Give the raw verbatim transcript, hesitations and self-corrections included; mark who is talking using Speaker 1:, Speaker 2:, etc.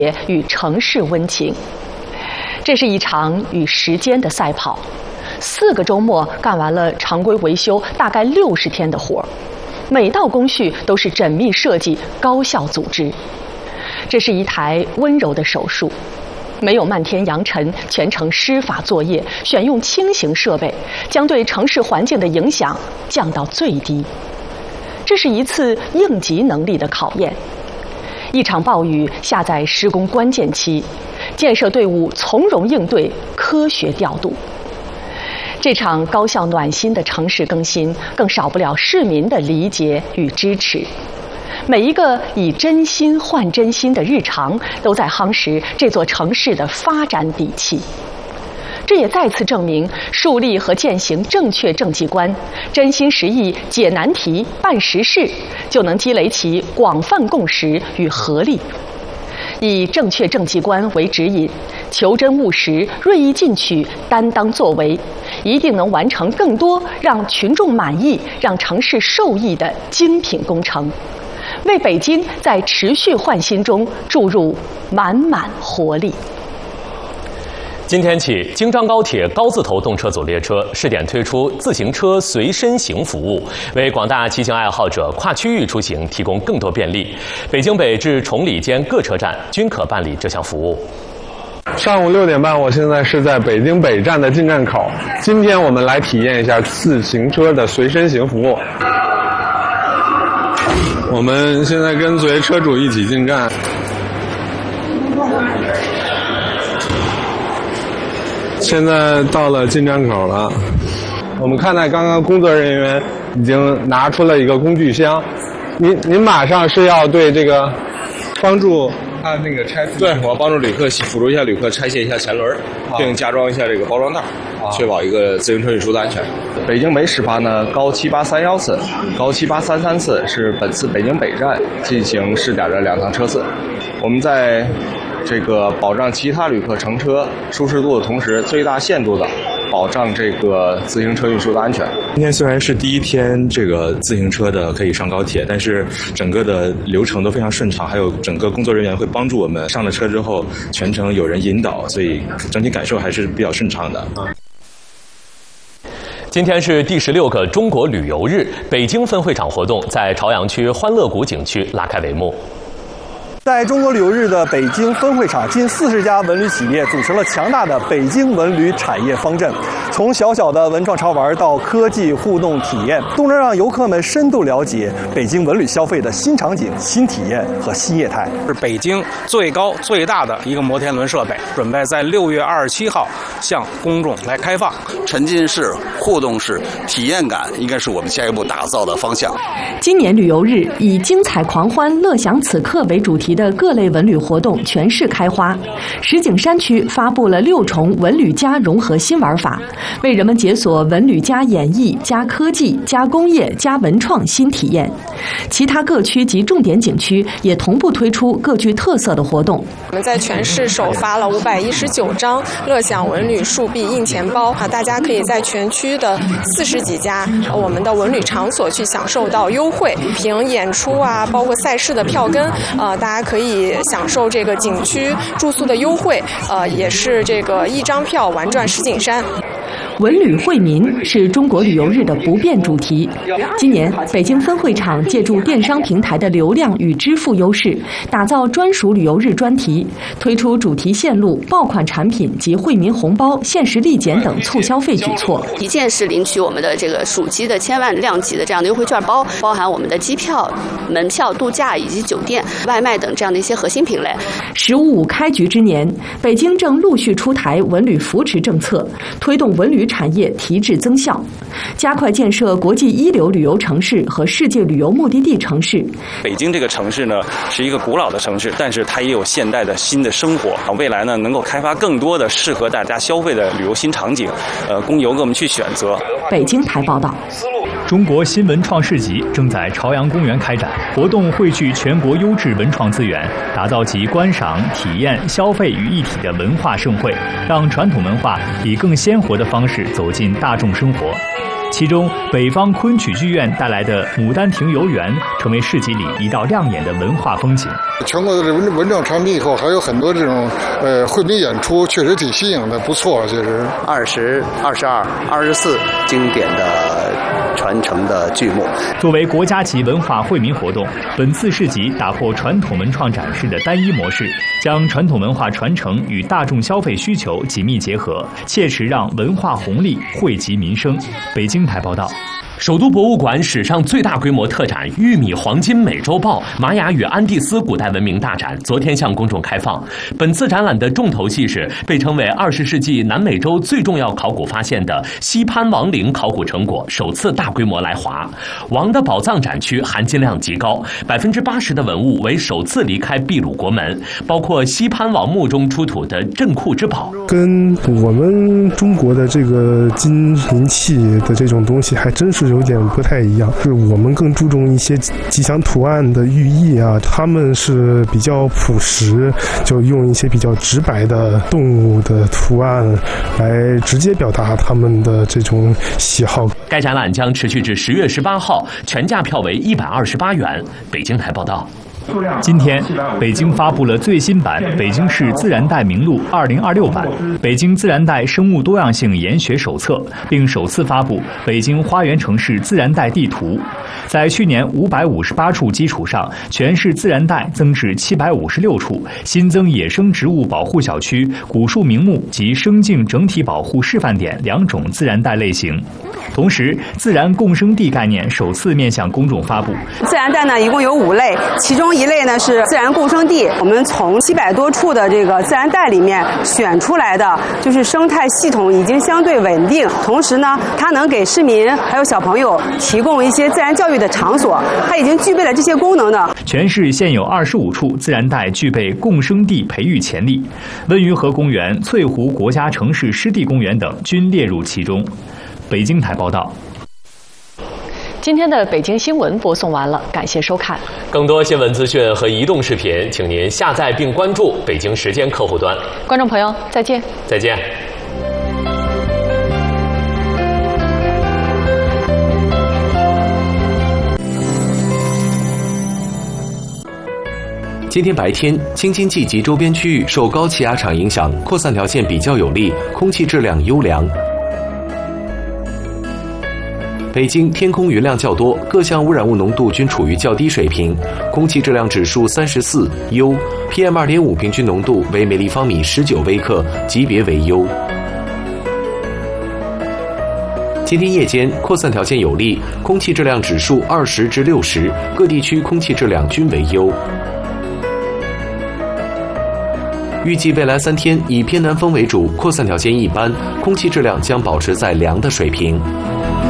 Speaker 1: 与城市温情。这是一场与时间的赛跑，四个周末干完了常规维修大概六十天的活儿，每道工序都是缜密设计、高效组织。这是一台温柔的手术，没有漫天扬尘，全程施法作业，选用轻型设备，将对城市环境的影响降到最低。这是一次应急能力的考验。一场暴雨下在施工关键期，建设队伍从容应对，科学调度。这场高效暖心的城市更新，更少不了市民的理解与支持。每一个以真心换真心的日常，都在夯实这座城市的发展底气。这也再次证明，树立和践行正确政绩观，真心实意解难题、办实事，就能积累起广泛共识与合力。以正确政绩观为指引，求真务实、锐意进取、担当作为，一定能完成更多让群众满意、让城市受益的精品工程，为北京在持续焕新中注入满满活力。
Speaker 2: 今天起，京张高铁高字头动车组列车试点推出自行车随身行服务，为广大骑行爱好者跨区域出行提供更多便利。北京北至崇礼间各车站均可办理这项服务。
Speaker 3: 上午六点半，我现在是在北京北站的进站口。今天我们来体验一下自行车的随身行服务。我们现在跟随车主一起进站。现在到了进站口了，我们看到刚刚工作人员已经拿出了一个工具箱，您您马上是要对这个帮助
Speaker 4: 他那个拆，对，我要帮助旅客辅助一下旅客拆卸一下前轮，并加装一下这个包装袋，确保一个自行车运输的安全。北京北始发呢高七八三幺次、高七八三三次是本次北京北站进行试点的两趟车次。我们在这个保障其他旅客乘车舒适度的同时，最大限度的保障这个自行车运输的安全。
Speaker 5: 今天虽然是第一天这个自行车的可以上高铁，但是整个的流程都非常顺畅，还有整个工作人员会帮助我们上了车之后全程有人引导，所以整体感受还是比较顺畅的。
Speaker 2: 今天是第十六个中国旅游日，北京分会场活动在朝阳区欢乐谷景区拉开帷幕。
Speaker 6: 在中国旅游日的北京分会场，近四十家文旅企业组成了强大的北京文旅产业方阵。从小小的文创潮玩到科技互动体验，都能让游客们深度了解北京文旅消费的新场景、新体验和新业态。
Speaker 7: 是北京最高最大的一个摩天轮设备，准备在六月二十七号向公众来开放。
Speaker 8: 沉浸式、互动式、体验感应该是我们下一步打造的方向。
Speaker 1: 今年旅游日以精彩狂欢、乐享此刻为主题的各类文旅活动全市开花。石景山区发布了六重文旅加融合新玩法，为人们解锁文旅加演艺、加科技、加工业、加文创新体验。其他各区及重点景区也同步推出各具特色的活动。
Speaker 9: 我们在全市首发了五百一十九张乐享文旅数币硬钱包啊，大家可以在全区的四十几家我们的文旅场所去享受到优惠，凭演出啊，包括赛事的票根，呃，大家可以享受这个景区住宿的优惠，呃，也是这个一张票玩转石景山。
Speaker 1: 文旅惠民是中国旅游日的不变主题。今年，北京分会场借助电商平台的流量与支付优势，打造专属旅游日专题，推出主题线路、爆款产品及惠民红包、限时立减等促消费举措。
Speaker 10: 一键式领取我们的这个属鸡的千万量级的这样的优惠券包，包含我们的机票、门票、度假以及酒店、外卖等这样的一些核心品类。
Speaker 1: 十五五开局之年，北京正陆续出台文旅扶持政策，推动文旅产业提质增效，加快建设国际一流旅游城市和世界旅游目的地城市。
Speaker 7: 北京这个城市呢，是一个古老的城市，但是它也有现代的新的生活。未来呢，能够开发更多的适合大家消费的旅游新场景，呃，供游客们去选择。
Speaker 1: 北京台报道。
Speaker 11: 中国新文创市集正在朝阳公园开展，活动汇聚全国优质文创资源，打造集观赏、体验、消费于一体的文化盛会，让传统文化以更鲜活的方式走进大众生活。 其中，北方昆曲剧院带来的《牡丹亭游园》成为市集里一道亮眼的文化风景。
Speaker 12: 全国的文文创产品以后，还有很多这种呃惠民演出，确实挺新颖的，不错。确实，
Speaker 13: 二十二十二、二十四经典的传承的剧目。
Speaker 11: 作为国家级文化惠民活动，本次市集打破传统文创展示的单一模式，将传统文化传承与大众消费需求紧密结合，切实让文化红利惠及民生。北京台报道。
Speaker 2: 首都博物馆史上最大规模特展《玉米黄金美洲豹：玛雅与安第斯古代文明大展》昨天向公众开放。本次展览的重头戏是被称为二十世纪南美洲最重要考古发现的西潘王陵考古成果首次大规模来华。王的宝藏展区含金量极高，百分之八十的文物为首次离开秘鲁国门，包括西潘王墓中出土的镇库之宝。
Speaker 14: 跟我们中国的这个金银器的这种东西还真是有点不太一样，是我们更注重一些吉祥图案的寓意啊，他们是比较朴实，就用一些比较直白的动物的图案来直接表达他们的这种喜好。
Speaker 2: 该展览将持续至十月十八号，全价票为一百二十八元。北京台报道。
Speaker 11: 今天，北京发布了最新版《北京市自然带名录二零二六版》北京自然带生物多样性研学手册，并首次发布北京花园城市自然带地图。在去年五百五十八处基础上，全市自然带增至七百五十六处，新增野生植物保护小区、古树名木及生境整体保护示范点两种自然带类型。同时，自然共生地概念首次面向公众发布。
Speaker 15: 自然带呢，一共有五类，其中一类呢是自然共生地。我们从七百多处的这个自然带里面选出来的，就是生态系统已经相对稳定，同时呢，它能给市民还有小朋友提供一些自然教育的场所，它已经具备了这些功能的。
Speaker 11: 全市现有二十五处自然带具备共生地培育潜力，温榆河公园、翠湖国家城市湿地公园等均列入其中。北京台报道。
Speaker 1: 今天的北京新闻播送完了，感谢收看。
Speaker 2: 更多新闻资讯和移动视频，请您下载并关注北京时间客户端。
Speaker 1: 观众朋友，再见。
Speaker 2: 再见。今天白天，京津冀及周边区域受高气压场影响，扩散条件比较有利，空气质量优良。北京天空云量较多，各项污染物浓度均处于较低水平，空气质量指数三十四优 ，P M 二点五 平均浓度为每立方米十九微克，级别为优。今天夜间扩散条件有利，空气质量指数二十至六十，各地区空气质量均为优。预计未来三天以偏南风为主，扩散条件一般，空气质量将保持在良的水平。